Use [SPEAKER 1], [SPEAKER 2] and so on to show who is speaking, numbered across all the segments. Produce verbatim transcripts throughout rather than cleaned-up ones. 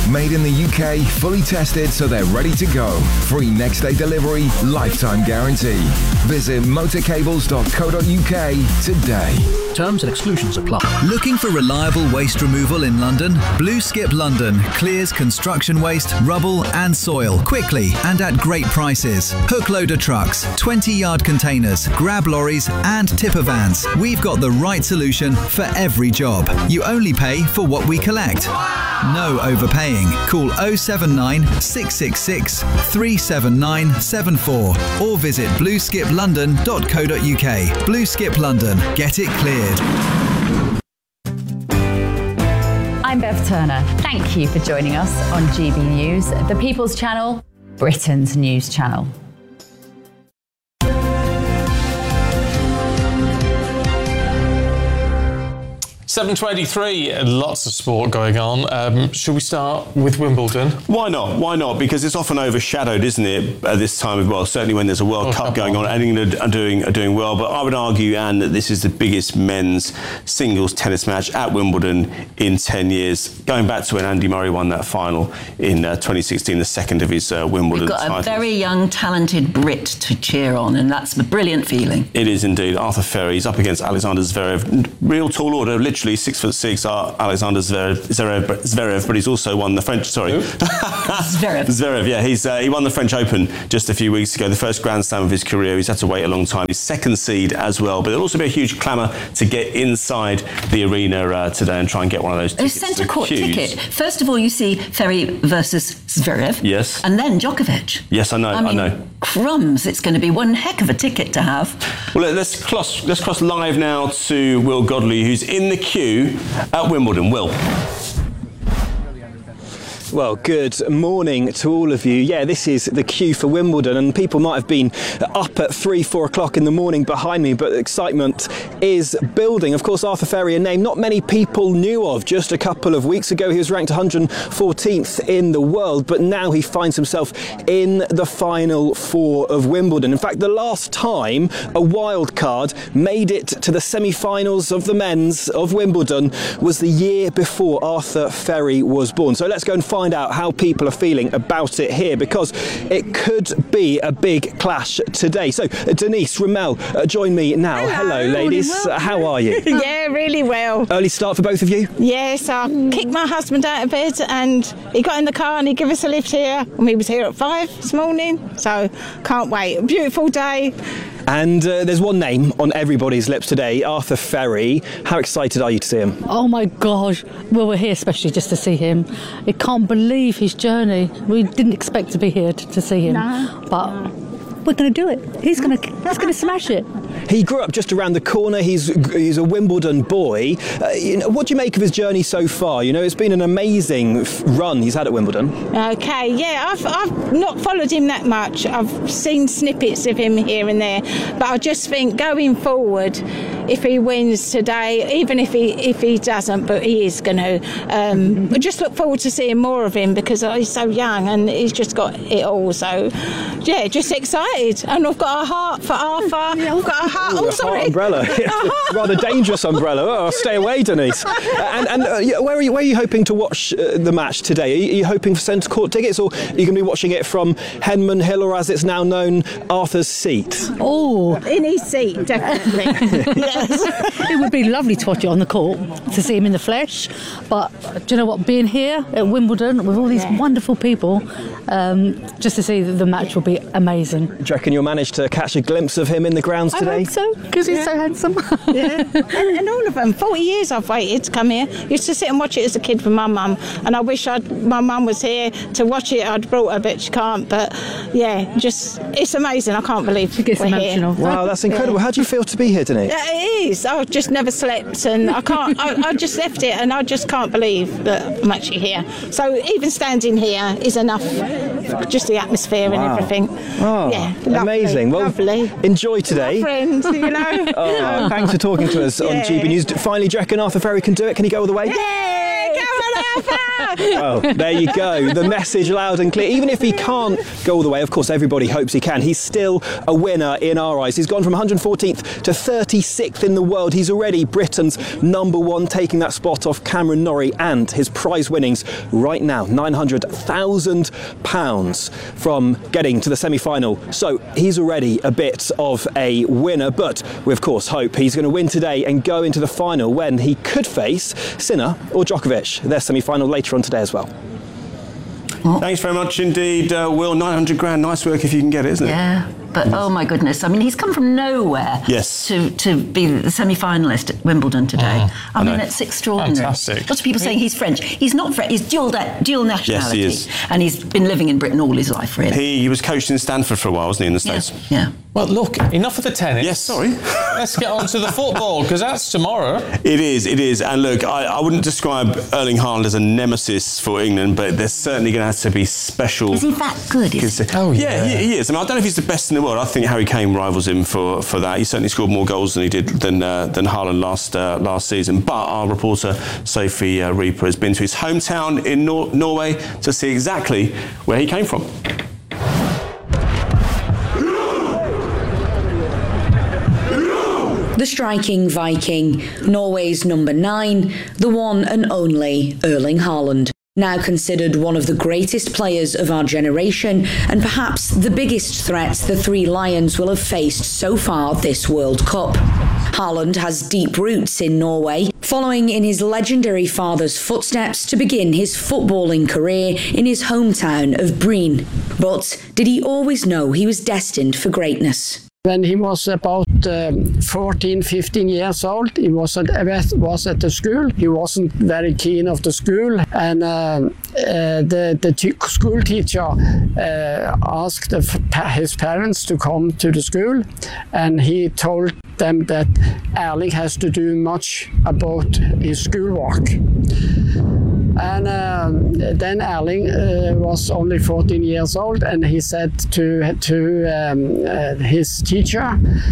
[SPEAKER 1] Made in the U K, fully tested so they're ready to go. Free next day delivery, lifetime guarantee. Visit motorcables dot co dot U K today.
[SPEAKER 2] Terms and exclusions apply.
[SPEAKER 3] Looking for reliable waste removal in London? Blue Skip London clears construction waste, rubble and soil quickly and at great prices. Hook loader trucks, twenty yard containers, grab lorries and tipper vans. We've got the right solution for every job. You only pay for what we collect. No overpaying. Call oh seven nine, six six six, three seven nine seven four or visit blue skip london dot co dot U K. Blue Skip London. Get it cleared.
[SPEAKER 4] I'm Bev Turner. Thank you for joining us on G B News, the People's Channel, Britain's news channel.
[SPEAKER 5] seven twenty-three, lots of sport going on. Um, should we start with Wimbledon?
[SPEAKER 6] Why not? Why not? Because it's often overshadowed, isn't it, at this time as well? Certainly when there's a World, World Cup, Cup going on, and England are doing are doing well. But I would argue, Anne, that this is the biggest men's singles tennis match at Wimbledon in ten years, going back to when Andy Murray won that final in uh, twenty sixteen, the second of his uh, Wimbledon
[SPEAKER 7] We've got
[SPEAKER 6] titles.
[SPEAKER 7] a very young, talented Brit to cheer on, and that's a brilliant feeling.
[SPEAKER 6] It is indeed. Arthur Ferry's up against Alexander Zverev. Real tall order, literally six foot six. Are Alexander Zverev, Zverev, Zverev, but he's also won the French. Sorry,
[SPEAKER 7] Zverev.
[SPEAKER 6] Zverev, yeah, he's uh, he won the French Open just a few weeks ago, the first Grand Slam of his career. He's had to wait a long time. He's second seed as well, but there'll also be a huge clamour to get inside the arena uh, today and try and get one of those tickets.
[SPEAKER 7] A centre court ticket. First of all, you see Ferry versus Zverev.
[SPEAKER 6] Yes.
[SPEAKER 7] And then Djokovic.
[SPEAKER 6] Yes, I know.
[SPEAKER 7] I, mean,
[SPEAKER 6] I know.
[SPEAKER 7] Crumbs! It's going to be one heck of a ticket to have.
[SPEAKER 6] Well, let's cross. Let's cross live now to Will Godley, who's in the queue at Wimbledon. Will.
[SPEAKER 8] Well, good morning to all of you. Yeah, this is the queue for Wimbledon, and people might have been up at three, four o'clock in the morning behind me, but excitement is building. Of course, Arthur Ferry, a name not many people knew of. Just a couple of weeks ago, he was ranked one hundred fourteenth in the world, but now he finds himself in the final four of Wimbledon. In fact, the last time a wild card made it to the semi-finals of the men's of Wimbledon was the year before Arthur Ferry was born. So let's go and find find out how people are feeling about it here, because it could be a big clash today. So Denise, Ramel, uh, join me now. Hello, Hello ladies. Uh, how are you?
[SPEAKER 9] Yeah, really well.
[SPEAKER 8] Early start for both of you?
[SPEAKER 9] Yes, I kicked my husband out of bed and he got in the car and he gave us a lift here, and we was here at five this morning, so can't wait. A beautiful day.
[SPEAKER 8] And uh, there's one name on everybody's lips today, Arthur Ferry. How excited are you to see him?
[SPEAKER 10] Oh my gosh, well, we're here especially just to see him. I can't believe his journey. We didn't expect to be here to, to see him, no, but no. We're going to do it. He's going to he's going to smash it.
[SPEAKER 8] He grew up just around the corner. He's he's a Wimbledon boy. Uh, you know, what do you make of his journey so far? You know, it's been an amazing f- run he's had at Wimbledon.
[SPEAKER 9] Okay, yeah, I've I've not followed him that much. I've seen snippets of him here and there, but I just think going forward, if he wins today, even if he if he doesn't, but he is going to, um, I just look forward to seeing more of him because he's so young and he's just got it all. So, yeah, just excited. And I've got a heart for Arthur. Yeah, I've got a heart.
[SPEAKER 8] Ooh,
[SPEAKER 9] oh,
[SPEAKER 8] a
[SPEAKER 9] sorry.
[SPEAKER 8] Heart umbrella. Rather dangerous umbrella. Oh, stay away, Denise. and and uh, where are you? Where are you hoping to watch uh, the match today? Are you, are you hoping for centre court tickets, or are you going to be watching it from Henman Hill, or as it's now known, Arthur's seat?
[SPEAKER 10] Oh,
[SPEAKER 9] in his seat, definitely. Yes.
[SPEAKER 10] It would be lovely to watch it on the court, to see him in the flesh. But do you know what? Being here at Wimbledon with all these yeah. wonderful people, um, just to see the match will be amazing.
[SPEAKER 8] Do you reckon you'll manage to catch a glimpse of him in the grounds today?
[SPEAKER 10] I hope so, because he's yeah. so handsome.
[SPEAKER 9] Yeah, and, and all of them. forty years I've waited to come here. Used to sit and watch it as a kid with my mum, and I wish I'd, my mum was here to watch it. I'd brought her, but she can't. But yeah, just it's amazing. I can't believe
[SPEAKER 10] she gets
[SPEAKER 9] we're
[SPEAKER 10] emotional.
[SPEAKER 9] Here.
[SPEAKER 8] Wow, that's incredible. Yeah. How do you feel to be here, Denise?
[SPEAKER 9] Yeah, it is. I've just never slept, and I can't. I, I just left it, and I just can't believe that I'm actually here. So even standing here is enough. Just the atmosphere wow. and everything.
[SPEAKER 8] Oh,
[SPEAKER 9] yeah, lovely,
[SPEAKER 8] amazing. Well,
[SPEAKER 9] lovely.
[SPEAKER 8] Enjoy today.
[SPEAKER 9] My friend, you know.
[SPEAKER 8] Oh, thanks for talking to us yeah. on G B News. Finally, do you reckon Arthur Ferry can do it? Can he go all the way?
[SPEAKER 9] Yeah, come on,
[SPEAKER 8] Well, there you go. The message loud and clear. Even if he can't go all the way, of course, everybody hopes he can. He's still a winner in our eyes. He's gone from one hundred fourteenth to thirty-sixth in the world. He's already Britain's number one, taking that spot off Cameron Norrie, and his prize winnings right now, nine hundred thousand pounds from getting to the semi-final. So he's already a bit of a winner, but we of course hope he's going to win today and go into the final when he could face Sinner or Djokovic, their semi-final later on today as well.
[SPEAKER 6] Thanks very much indeed, uh, Will. nine hundred grand, nice work if you can get it, isn't it?
[SPEAKER 7] Yeah, but oh my goodness, I mean, he's come from nowhere
[SPEAKER 6] yes.
[SPEAKER 7] to, to be the semi-finalist at Wimbledon today. Mm, I, I mean, it's extraordinary.
[SPEAKER 5] Fantastic.
[SPEAKER 7] Lots of people saying he's French. He's not French, he's dual, dual nationality.
[SPEAKER 6] Yes, he is.
[SPEAKER 7] And he's been living in Britain all his life, really.
[SPEAKER 6] He, he was coached in Stanford for a while, wasn't he, in the States?
[SPEAKER 7] Yeah. yeah.
[SPEAKER 5] Well, look, enough of the tennis.
[SPEAKER 6] Yes, sorry.
[SPEAKER 5] Let's get on to the football, because that's tomorrow.
[SPEAKER 6] It is, it is. And look, I, I wouldn't describe Erling Haaland as a nemesis for England, but there's certainly going to have to be special...
[SPEAKER 7] Is he that good? Is
[SPEAKER 5] oh,
[SPEAKER 6] yeah.
[SPEAKER 5] Yeah,
[SPEAKER 6] he, he is. I mean, I don't know if he's the best in the world. I think Harry Kane rivals him for, for that. He certainly scored more goals than he did than uh, than Haaland last uh, last season. But our reporter, Sophie uh, Reaper, has been to his hometown in Nor- Norway to see exactly where he came from.
[SPEAKER 11] The striking Viking, Norway's number nine, the one and only Erling Haaland. Now considered one of the greatest players of our generation and perhaps the biggest threat the three Lions will have faced so far this World Cup. Haaland has deep roots in Norway, following in his legendary father's footsteps to begin his footballing career in his hometown of Bryne. But did he always know he was destined for greatness?
[SPEAKER 12] When he was about um, fourteen, fifteen years old, he was at, was at the school. He wasn't very keen of the school, and uh, uh, the, the t- school teacher uh, asked the, his parents to come to the school, and he told them that Erling has to do much about his schoolwork. And uh, then Erling uh, was only fourteen years old, and he said to to um, uh, his teacher,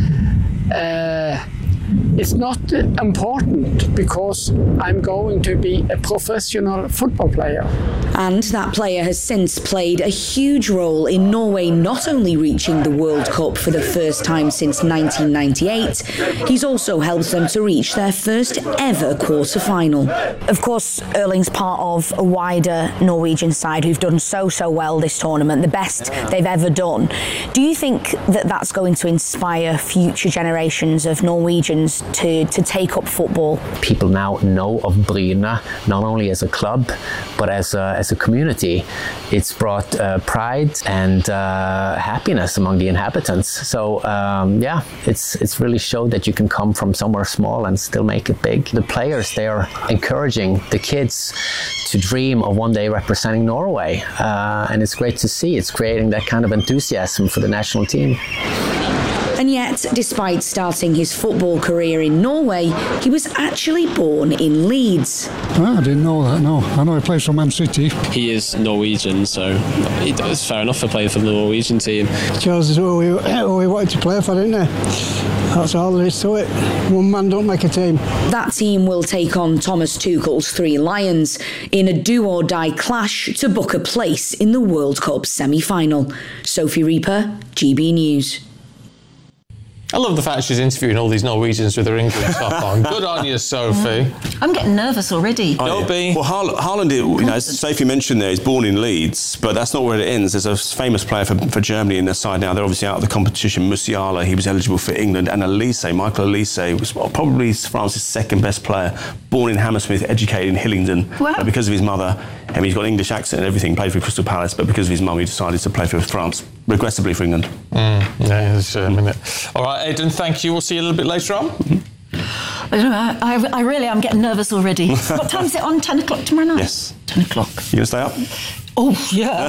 [SPEAKER 12] uh, it's not important because I'm going to be a professional football player.
[SPEAKER 11] And that player has since played a huge role in Norway not only reaching the World Cup for the first time since nineteen ninety-eight, he's also helped them to reach their first ever quarter-final.
[SPEAKER 13] Of course, Erling's part of a wider Norwegian side who've done so, so well this tournament, the best they've ever done. Do you think that that's going to inspire future generations of Norwegians to, to take up football?
[SPEAKER 14] People now know of Bryne, not only as a club, but as a, as a community. It's brought uh, pride and uh, happiness among the inhabitants. So um, yeah, it's it's really showed that you can come from somewhere small and still make it big. The players, they are encouraging the kids to dream of one day representing Norway. Uh, and it's great to see. It's creating that kind of enthusiasm for the national team.
[SPEAKER 11] And yet, despite starting his football career in Norway, he was actually born in Leeds.
[SPEAKER 15] Oh, I didn't know that, no. I know he plays for Man City.
[SPEAKER 16] He is Norwegian, so it's fair enough for playing for the Norwegian team.
[SPEAKER 15] Chose who we, who we wanted to play for, didn't he? That's all there is to it. One man don't make a team.
[SPEAKER 11] That team will take on Thomas Tuchel's Three Lions in a do-or-die clash to book a place in the World Cup semi-final. Sophie Reaper, G B News.
[SPEAKER 5] I love the fact she's interviewing all these Norwegians with her England top on. Good on you, Sophie.
[SPEAKER 7] I'm getting nervous already.
[SPEAKER 6] Oh,
[SPEAKER 5] Don't be.
[SPEAKER 6] Well, Har- Haaland, you know, as Sophie mentioned there, he's born in Leeds, but that's not where it ends. There's a famous player for, for Germany in their side now. They're obviously out of the competition. Musiala, he was eligible for England. And Elise, Michael Elise, was probably France's second best player. Born in Hammersmith, educated in Hillingdon.
[SPEAKER 7] Wow.
[SPEAKER 6] But because of his mother, I mean, he's got an English accent and everything, played for Crystal Palace, but because of his mum, he decided to play for France, regrettably for England.
[SPEAKER 5] Mm, yeah, that's a minute. All right, Aidan, thank you. We'll see you a little bit later on.
[SPEAKER 7] I don't know, I, I really am getting nervous already. What time is it on? ten o'clock tomorrow night?
[SPEAKER 6] Yes.
[SPEAKER 7] ten o'clock.
[SPEAKER 6] You going to stay up?
[SPEAKER 7] Oh, yeah.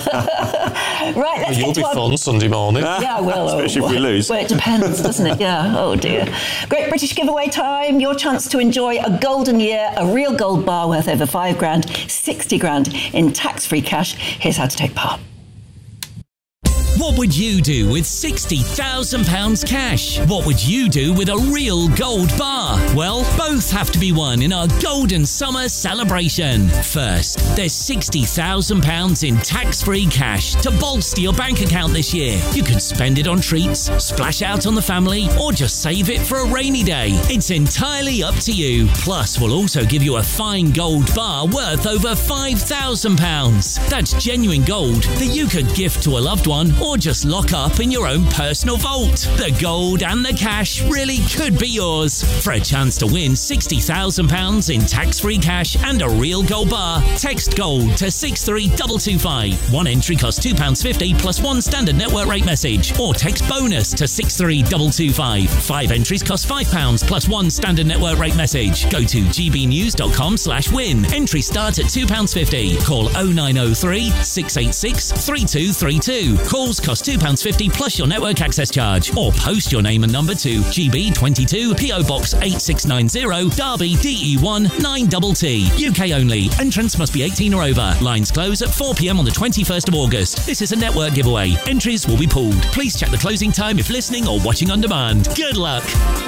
[SPEAKER 7] Right, let's
[SPEAKER 5] You'll
[SPEAKER 7] get to
[SPEAKER 5] be
[SPEAKER 7] our...
[SPEAKER 5] fun Sunday morning.
[SPEAKER 7] Yeah, I will.
[SPEAKER 6] Especially if we lose.
[SPEAKER 7] Well, it depends, doesn't it? Yeah, oh dear. Great British giveaway time. Your chance to enjoy a golden year, a real gold bar worth over five grand, sixty grand in tax-free cash. Here's how to take part.
[SPEAKER 17] What would you do with sixty thousand pounds cash? What would you do with a real gold bar? Well, both have to be won in our Golden Summer celebration. First, there's sixty thousand pounds in tax-free cash to bolster your bank account this year. You can spend it on treats, splash out on the family, or just save it for a rainy day. It's entirely up to you. Plus, we'll also give you a fine gold bar worth over five thousand pounds. That's genuine gold that you could gift to a loved one or just lock up in your own personal vault. The gold and the cash really could be yours. For a chance to win sixty thousand pounds in tax-free cash and a real gold bar, text GOLD to six three two two five. One entry costs two pounds fifty plus one standard network rate message, or text BONUS to six three two two five. Five entries cost five pounds plus one standard network rate message. Go to gbnews.com slash win. Entry start at two pounds fifty. Call oh nine oh three, six eight six, three two three two. Calls cost two pounds fifty plus your network access charge. Or post your name and number to G B twenty-two, P O Box eight six nine zero, Derby, D E one nine T T. U K only. Entrance must be eighteen or over. Lines close at four p m on the twenty-first of August. This is a network giveaway. Entries will be pooled. Please check the closing time if listening or watching on demand. Good luck.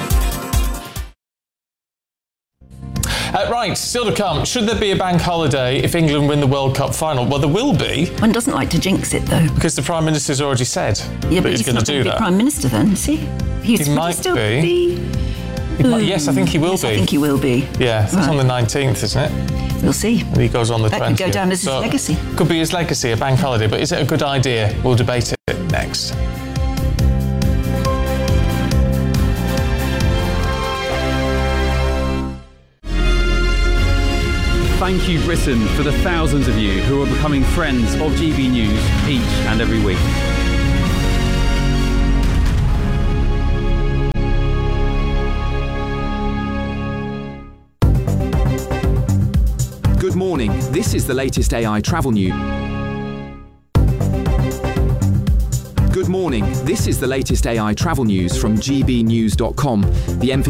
[SPEAKER 5] Uh, right, still to come. Should there be a bank holiday if England win the World Cup final? Well, there will be.
[SPEAKER 7] One doesn't like to jinx it, though.
[SPEAKER 5] Because the Prime Minister's already said
[SPEAKER 7] Yeah,
[SPEAKER 5] that
[SPEAKER 7] but
[SPEAKER 5] he's,
[SPEAKER 7] he's
[SPEAKER 5] going
[SPEAKER 7] not
[SPEAKER 5] to do
[SPEAKER 7] going to be
[SPEAKER 5] that.
[SPEAKER 7] Prime Minister then, is he? He's,
[SPEAKER 5] He
[SPEAKER 7] would
[SPEAKER 5] might
[SPEAKER 7] still
[SPEAKER 5] be.
[SPEAKER 7] be.
[SPEAKER 5] He might- yes, I think he will
[SPEAKER 7] yes,
[SPEAKER 5] be.
[SPEAKER 7] I think he will be.
[SPEAKER 5] Yeah, that's
[SPEAKER 7] Right.
[SPEAKER 5] on the nineteenth, isn't it?
[SPEAKER 7] We'll see.
[SPEAKER 5] And he goes on the
[SPEAKER 7] That
[SPEAKER 5] twentieth.
[SPEAKER 7] could go down as his
[SPEAKER 5] So,
[SPEAKER 7] legacy.
[SPEAKER 5] Could be his legacy, a bank holiday. But is it a good idea? We'll debate it next.
[SPEAKER 18] Thank you, Britain, for the thousands of you who are becoming friends of G B News each and every week.
[SPEAKER 19] Good morning. This is the latest A I travel news. Good morning. This is the latest A I travel news from G B news dot com. The M